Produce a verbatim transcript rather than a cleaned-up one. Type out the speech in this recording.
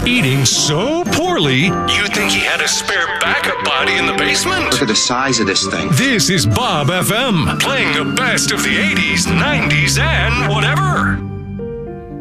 eating so poorly, you'd think he had a spare backup body in the basement. Look at the size of this thing. This is Bob F M, playing the best of the eighties, nineties, and whatever.